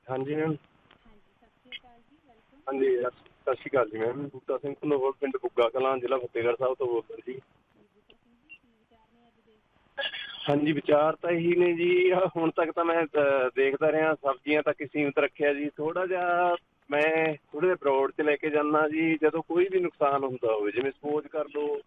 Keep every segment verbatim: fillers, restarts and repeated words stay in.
ਹਾਂਜੀ ਮੈਮ। ਹਾਂਜੀ ਸਤਿ ਸ਼੍ਰੀ ਅਕਾਲ ਜੀ ਮੈਮ। ਬੂਟਾ ਸਿੰਘ ਧਨੋਵਲ, ਪਿੰਡ ਬੁੱਗਾ ਕਲਾਂ, ਜ਼ਿਲ੍ਹਾ ਫਤਿਹਗੜ੍ਹ ਸਾਹਿਬ ਤੋਂ ਬੋਲਦਾ ਜੀ। ਹਾਂਜੀ ਵਿਚਾਰ ਤਾਂ ਇਹੀ ਨੇ ਜੀ। ਹੁਣ ਤੱਕ ਤਾਂ ਮੈਂ ਦੇਖਦਾ ਰਿਹਾ, ਸਬਜ਼ੀਆਂ ਤੱਕ ਸੀਮਿਤ ਰੱਖਿਆ ਜੀ। ਥੋੜ੍ਹਾ ਜਿਹਾ ਮੈਂ ਥੋੜ੍ਹੇ ਜਿਹੇ ਬਰੋਡ 'ਚ ਲੈ ਕੇ ਜਾਂਦਾ ਜੀ। ਜਦੋਂ ਕੋਈ ਵੀ ਨੁਕਸਾਨ ਹੁੰਦਾ ਹੋਵੇ, ਜਿਵੇਂ ਸਪੋਜ਼ ਕਰ ਲਓ।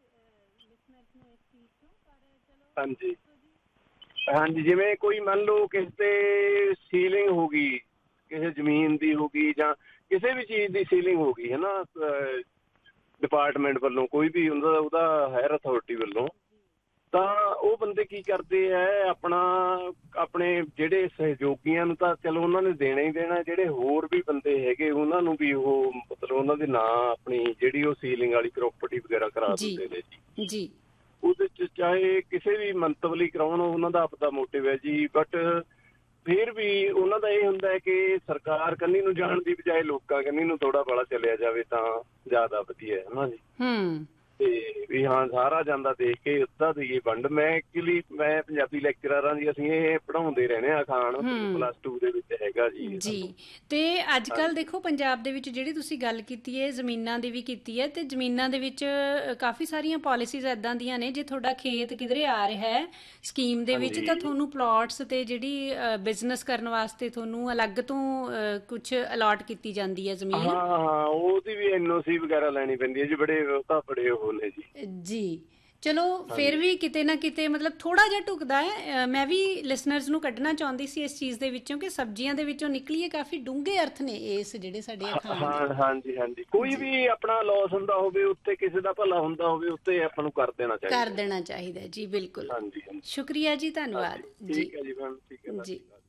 ਹਾਂਜੀ ਹਾਂਜੀ, ਜਿਵੇਂ ਕੋਈ ਮੰਨ ਲਓ ਕਿਸੇ 'ਤੇ ਸੀਲਿੰਗ ਹੋ ਗਈ, ਕਿਸੇ ਜ਼ਮੀਨ ਦੀ ਹੋ ਗਈ, ਜਾਂ ਕਿਸੇ ਵੀ ਚੀਜ਼ ਦੀ ਸੀਲਿੰਗ ਹੋ ਗਈ ਹੈ ਨਾ, ਡਿਪਾਰਟਮੈਂਟ ਵੱਲੋਂ, ਕੋਈ ਵੀ ਉਹਦਾ ਉਹਦਾ ਹਾਇਰ ਅਥਾਰਟੀ ਵੱਲੋਂ, ਤਾਂ ਉਹ ਬੰਦੇ ਕੀ ਕਰਦੇ ਹੈ, ਆਪਣਾ ਆਪਣੇ ਜਿਹੜੇ ਸਹਿਯੋਗੀਆਂ ਨੂੰ ਤਾਂ ਚਲੋ ਉਹਨਾਂ ਨੇ ਦੇਣਾ ਹੀ ਦੇਣਾ, ਜਿਹੜੇ ਹੋਰ ਵੀ ਬੰਦੇ ਹੈਗੇ ਉਹਨਾਂ ਨੂੰ ਵੀ ਉਹ ਮਤਲਬ ਉਹਨਾਂ ਦੇ ਨਾਂ ਆਪਣੀ ਜਿਹੜੀ ਉਹ ਸੀਲਿੰਗ ਵਾਲੀ ਪ੍ਰੋਪਰਟੀ ਵਗੈਰਾ ਕਰਾ ਜੀ ਦਿੰਦੇ ਨੇ ਜੀ। ਜੀ ਉਹਦੇ 'ਚ ਚਾਹੇ ਕਿਸੇ ਵੀ ਮੰਤਵ ਲਈ ਕਰਾਉਣ, ਉਹਨਾਂ ਦਾ ਆਪਦਾ ਮੋਟਿਵ ਹੈ ਜੀ। ਬਟ ਫਿਰ ਵੀ ਉਹਨਾਂ ਦਾ ਇਹ ਹੁੰਦਾ ਹੈ ਕਿ ਸਰਕਾਰ ਕੰਨੀ ਨੂੰ ਜਾਣ ਦੀ ਬਜਾਏ ਲੋਕਾਂ ਕੰਨੀ ਨੂੰ ਥੋੜ੍ਹਾ ਬੜਾ ਚਲਿਆ ਜਾਵੇ ਤਾਂ ਜ਼ਿਆਦਾ ਵਧੀਆ ਹੈ ਨਾ ਜੀ। ਹੂੰ ਤੇ ਵੀ ਹਾਂ ਸਾਰਾ ਜਾਂਦਾ ਦੇਖ ਕੇ ਉੱਦਾਂ ਦੀ ਵੰਡ। ਮੈਂ ਐਕਚੁਅਲੀ ਮੈਂ ਪੰਜਾਬੀ ਲੈਕਚਰਰ ਹਾਂ ਜੀ। ਅਸੀਂ ਇਹ ਪੜ੍ਹਾਉਂਦੇ ਰਹਿੰਦੇ ਹਾਂ ਅਖਾਣ, ਹੂੰ ਪਲੱਸ ਟੂ ਦੇ ਵਿੱਚ ਹੈਗਾ ਜੀ ਜੀ। ਸਾਨੂੰ। ਤੇ ਅੱਜ ਕੱਲ੍ਹ ਹਾਂਜੀ ਦੇਖੋ ਪੰਜਾਬ ਦੇ ਵਿੱਚ ਜਿਹੜੀ ਤੁਸੀਂ ਗੱਲ ਕੀਤੀ ਹੈ ਜ਼ਮੀਨਾਂ ਦੀ ਵੀ ਕੀਤੀ ਹੈ, ਤੇ ਜ਼ਮੀਨਾਂ ਦੇ ਵਿੱਚ ਅ, ਕਾਫੀ ਸਾਰੀਆਂ ਪਾਲਿਸੀਜ਼ ਇੱਦਾਂ ਦੀਆਂ ਨੇ, ਜੇ ਤੁਹਾਡਾ ਖੇਤ ਕਿਧਰੇ ਆ ਰਿਹਾ ਹੈ ਸਕੀਮ ਦੇ ਵਿੱਚ, ਤਾਂ ਹਾਂਜੀ ਤੁਹਾਨੂੰ ਪਲਾਟਸ ਤੇ ਜਿਹੜੀ ਬਿਜ਼ਨਸ ਕਰਨ ਵਾਸਤੇ ਤੁਹਾਨੂੰ ਅਲੱਗ ਤੋਂ ਕੁਛ ਅਲਾਟ ਕੀਤੀ ਜਾਂਦੀ ਹੈ ਹਾਂ ਜ਼ਮੀਨ। ਹਾਂ, ਉਹਦੀ ਵੀ ਐਨ ਓ ਸੀ ਵਗੈਰਾ ਲੈਣੀ ਪੈਂਦੀ ਹੈ ਜੀ। ਬੜੇ ਉਹ ਤਾਂ ਬੜੇ ਉਹ ਨੇ ਜੀ। ਜੀ ਚਲੋ, ਫਿਰ ਹਾਂਜੀ ਵੀ ਕਿਤੇ ਨਾ ਕਿਤੇ ਮਤਲਬ ਥੋੜ੍ਹਾ ਜਿਹਾ ਢੁਕਦਾ ਹੈ। ਮੈਂ ਵੀ ਲਿਸਨਰਸ ਨੂੰ ਕੱਢਣਾ ਚਾਹੁੰਦੀ ਸੀ ਇਸ ਚੀਜ਼ ਦੇ ਵਿੱਚੋਂ ਕਿ ਸਬਜ਼ੀਆਂ ਦੇ ਵਿੱਚੋਂ ਨਿਕਲੀਏ ਕਾਫੀ ਡੂੰਘੇ ਅਰਥ ਨੇ ਇਸ ਜਿਹੜੇ ਸਾਡੇ ਹਾਂ ਅਖਾਣ ਦੇ। ਹਾਂ, ਹਾਂਜੀ ਹਾਂਜੀ, ਕੋਈ ਜੀ ਵੀ ਆਪਣਾ ਲੋਸ ਹੁੰਦਾ ਹੋਵੇ, ਉੱਤੇ ਕਿਸੇ ਦਾ ਭਲਾ ਹੁੰਦਾ ਹੋਵੇ, ਉੱਤੇ ਆਪਾਂ ਨੂੰ ਕਰ ਦੇਣਾ ਕਰ ਚਾਹੀਦਾ। ਦੇਣਾ ਚਾਹੀਦਾ ਜੀ, ਬਿਲਕੁਲ। ਹਾਂਜੀ ਹਾਂਜੀ ਸ਼ੁਕਰੀਆ ਜੀ, ਹਾਂਜੀ, ਧੰਨਵਾਦ ਜੀ। ਠੀਕ ਹੈ ਜੀ ਮੈਮ, ਠੀਕ ਹੈ, ਸਤਿ ਜੀ ਸ਼੍ਰੀ ਅਕਾਲ।